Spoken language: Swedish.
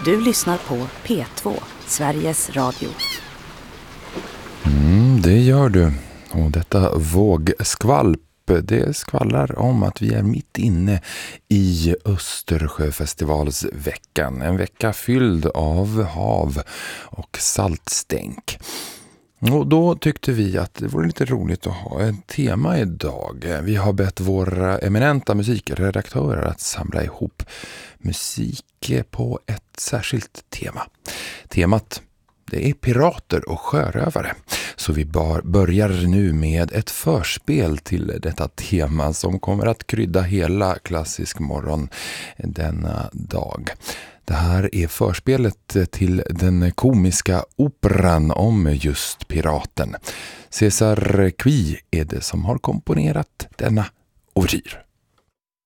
Du lyssnar på P2, Sveriges Radio. Det gör du. Och detta vågskvalp, det skvallrar om att vi är mitt inne i Östersjöfestivalsveckan. En vecka fylld av hav och saltstänk. Och då tyckte vi att det vore lite roligt att ha ett tema idag. Vi har bett våra eminenta musikredaktörer att samla ihop musik på ett särskilt tema. Temat, det är pirater och sjörövare. Så vi börjar nu med ett förspel till detta tema som kommer att krydda hela Klassisk morgon denna dag. Det här är förspelet till den komiska operan om just piraten. César Cui är det som har komponerat denna ouvertyr.